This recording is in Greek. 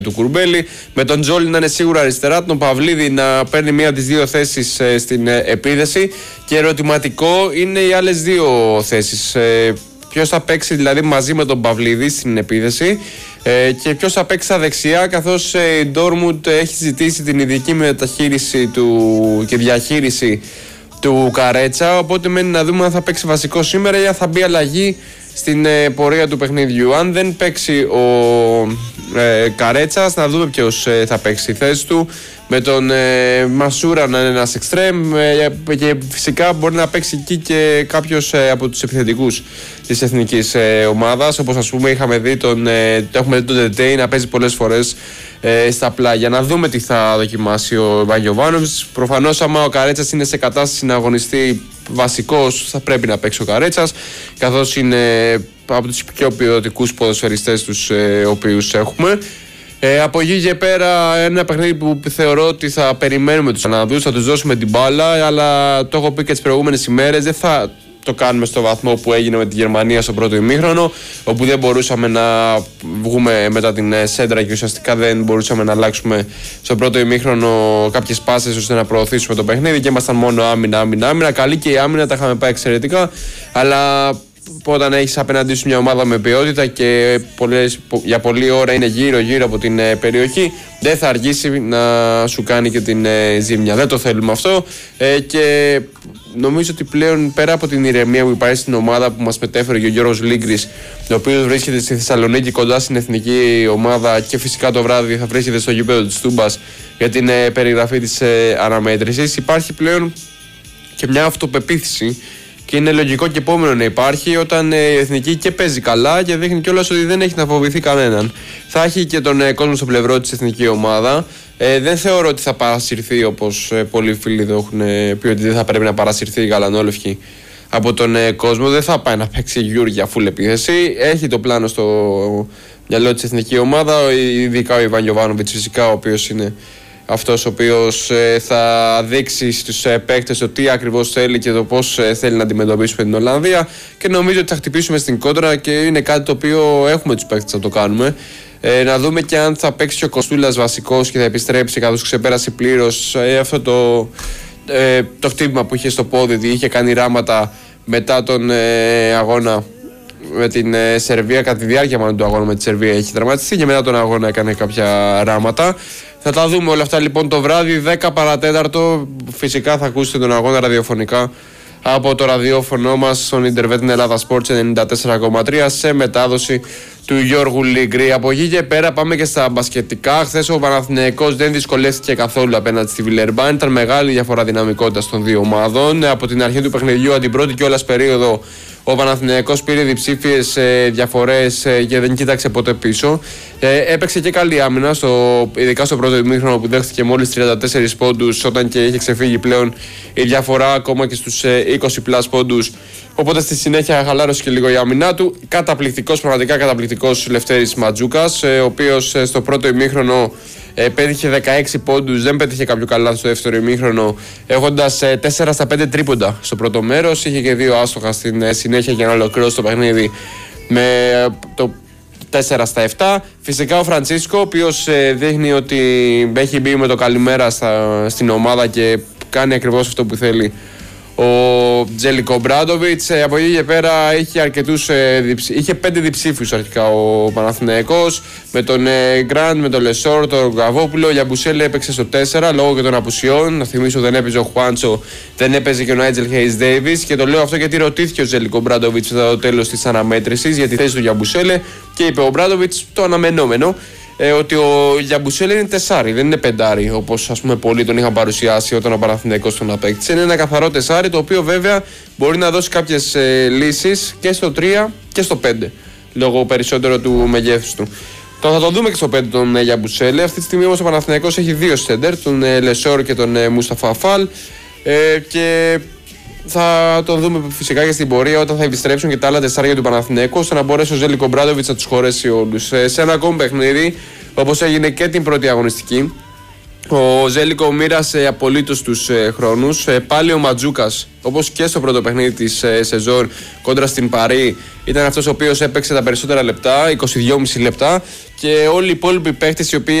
του Κουρμπέλη, με τον Τζόλι να είναι σίγουρα αριστερά, τον Παυλίδη να παίρνει μία από τις δύο θέσεις στην επίδεση, και ερωτηματικό είναι οι άλλες δύο θέσεις. Ποιος θα παίξει δηλαδή μαζί με τον Παυλίδη στην επίδεση και ποιος θα παίξει στα δεξιά, καθώς η Ντόρμουντ έχει ζητήσει την ειδική μεταχείριση και διαχείριση του Καρέτσα, οπότε μένει να δούμε αν θα παίξει βασικό σήμερα ή αν θα μπει αλλαγή στην πορεία του παιχνιδιού. Αν δεν παίξει ο Καρέτσας, να δούμε ποιος θα παίξει τη θέση του, με τον Μασούρα να είναι ένας εξτρέμ, και φυσικά μπορεί να παίξει εκεί και κάποιος από τους επιθετικούς της εθνικής ομάδας, όπως ας πούμε έχουμε δει τον Τετέι να παίζει πολλές φορές στα πλάγια. Να δούμε τι θα δοκιμάσει ο Βαγιοβάνοβιτς. Προφανώς άμα ο Καρέτσας είναι σε κατάσταση να αγωνιστεί βασικός, θα πρέπει να παίξει ο Καρέτσας, καθώς είναι από τους πιο ποιοτικούς ποδοσφαιριστές τους οποίους έχουμε. Από εκεί και πέρα ένα παιχνίδι που θεωρώ ότι θα περιμένουμε τους Καναδούς, θα τους δώσουμε την μπάλα, αλλά το έχω πει και τις προηγούμενες ημέρες, δεν θα το κάνουμε στο βαθμό που έγινε με τη Γερμανία στο πρώτο ημίχρονο, όπου δεν μπορούσαμε να βγούμε μετά την σέντρα και ουσιαστικά δεν μπορούσαμε να αλλάξουμε στο πρώτο ημίχρονο κάποιες πάσες ώστε να προωθήσουμε το παιχνίδι και ήμασταν μόνο άμυνα. Καλή και η άμυνα, τα είχαμε πάει εξαιρετικά, αλλά όταν έχεις απέναντί σου μια ομάδα με ποιότητα και για πολλή ώρα είναι γύρω από την περιοχή, δεν θα αργήσει να σου κάνει και την ζήμια. Δεν το θέλουμε αυτό, και νομίζω ότι πλέον πέρα από την ηρεμία που υπάρχει στην ομάδα που μας μετέφερε και ο Γιώργος Λίγκρης, ο οποίος βρίσκεται στη Θεσσαλονίκη κοντά στην εθνική ομάδα και φυσικά το βράδυ θα βρίσκεται στο γήπεδο της Τούμπας για την περιγραφή της αναμέτρησης, υπάρχει πλέον και μια αυτοπεποίθηση. Και είναι λογικό και επόμενο να υπάρχει όταν η εθνική και παίζει καλά και δείχνει κιόλας ότι δεν έχει να φοβηθεί κανέναν. Θα έχει και τον κόσμο στο πλευρό της εθνική ομάδα. Δεν θεωρώ ότι θα παρασυρθεί, όπως πολλοί φίλοι εδώ έχουν πει ότι δεν θα πρέπει να παρασυρθεί η γαλανόλευκη από τον κόσμο. Δεν θα πάει να παίξει Γιούρια φουλ επίθεση. Έχει το πλάνο στο μυαλό της εθνική ομάδα, ειδικά ο Ιβάν Γιοβάνοβιτς φυσικά, ο οποίος είναι αυτός ο οποίος θα δείξει στους παίκτες το τι ακριβώς θέλει και το πώς θέλει να αντιμετωπίσουμε την Ολλανδία, και νομίζω ότι θα χτυπήσουμε στην κόντρα και είναι κάτι το οποίο έχουμε τους παίκτες να το κάνουμε. Να δούμε και αν θα παίξει ο Κοστούλας βασικός και θα επιστρέψει, καθώς ξεπέρασε πλήρως αυτό το χτύπημα που είχε στο πόδι, είχε κάνει ράματα μετά τον αγώνα με την Σερβία, κατά τη διάρκεια μάλλον του αγώνα με τη Σερβία έχει τραυματιστεί και μετά τον αγώνα έκανε κάποια ράματα. Θα τα δούμε όλα αυτά λοιπόν το βράδυ, 10 παρατέταρτο. Φυσικά θα ακούσετε τον αγώνα ραδιοφωνικά από το ραδιόφωνο μας στον Intervet Ελλάδα Sports 94,3 σε μετάδοση του Γιώργου Λίγκρη. Από εκεί και πέρα πάμε και στα μπασκετικά. Χθες ο Παναθηναϊκός δεν δυσκολεύτηκε καθόλου απέναντι στη Βιλερμπάν. Ήταν μεγάλη διαφορά δυναμικότητας των δύο ομάδων. Από την αρχή του παιχνιδιού, την πρώτη κιόλας περίοδο, ο Παναθηναϊκός πήρε διψήφιες διαφορές και δεν κοίταξε ποτέ πίσω. Έπαιξε και καλή άμυνα, ειδικά στο πρώτο ημίχρονο που δέχτηκε μόλις 34 πόντους, όταν και είχε ξεφύγει πλέον η διαφορά ακόμα και στους 20+ πόντους. Οπότε στη συνέχεια χαλάρωσε και λίγο η άμυνά του. Πραγματικά καταπληκτικός Λευτέρης Ματζούκας, ο οποίος στο πρώτο ημίχρονο πέτυχε 16 πόντους, δεν πέτυχε κάποιο καλά στο δεύτερο ημίχρονο, έχοντας 4 στα 5 τρίποντα στο πρώτο μέρος. Είχε και 2 άστοχα στην συνέχεια για να ολοκληρώσει το παιχνίδι με το 4 στα 7. Φυσικά ο Φραντσίσκο, ο οποίος δείχνει ότι έχει μπει με το καλημέρα στην ομάδα και κάνει ακριβώς αυτό που θέλει ο Τζέλικο Μπράντοβιτς. Από εκεί και πέρα είχε 5 διψήφιους αρχικά ο Παναθηναϊκός, με τον Γκραντ, με τον Λεσόρ, τον Γκαβόπουλο. Ο Γιαμπουσέλε έπαιξε στο 4 λόγω και των απουσιών. Να θυμίσω δεν έπαιζε ο Χουάντσο, δεν έπαιζε και ο Νάιτζελ Χέις Ντέιβις. Και το λέω αυτό γιατί ρωτήθηκε ο Τζέλικο Μπράντοβιτς μετά το τέλος της αναμέτρησης για τη θέση του Γιαμπουσέλε και είπε ο Μπράντοβιτς το αναμενόμενο, ότι ο Γιαμπουσέλε είναι 4, δεν είναι 5, όπως ας πούμε πολλοί τον είχαν παρουσιάσει όταν ο Παναθηναϊκός τον απέκτησε. Είναι ένα καθαρό 4, το οποίο βέβαια μπορεί να δώσει κάποιες λύσεις και στο 3 και στο 5, λόγω περισσότερο του μεγέθους του. Θα το δούμε και στο 5 τον Γιαμπουσέλε. Αυτή τη στιγμή όμως ο Παναθηναϊκός έχει 2 σέντερ, τον Λεσόρ και τον Μουσταφά Φαλ, και θα τον δούμε φυσικά και στην πορεία όταν θα επιστρέψουν και τα άλλα 4 του Παναθηναϊκού, ώστε να μπορέσει ο Ζέλικο Μπράντοβιτς να τους χωρέσει όλους. Σε ένα ακόμη παιχνίδι, όπως έγινε και την πρώτη αγωνιστική, Ο Ζέλικο μοίρασε απολύτως τους χρόνους. Πάλι ο Ματζούκας, όπως και στο πρώτο παιχνίδι της σεζόν κόντρα στην Παρί, ήταν αυτός ο οποίος έπαιξε τα περισσότερα λεπτά, 22,5 λεπτά, και όλοι οι υπόλοιποι παίχτες οι οποίοι